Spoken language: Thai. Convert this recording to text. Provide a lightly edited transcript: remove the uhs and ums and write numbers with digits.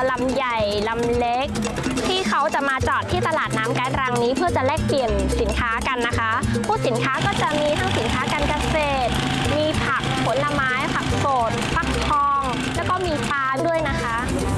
ลำใหญ่ลำเล็กที่เขาจะมาจอดที่ตลาดน้ำแก๊สรังนี้เพื่อจะแลกเปลี่ยนสินค้ากันนะคะพวกสินค้าก็จะมีทั้งสินค้าการเกษตรมีผักผลไม้ผักสดฟักทองแล้วก็มีปลาด้วยนะคะ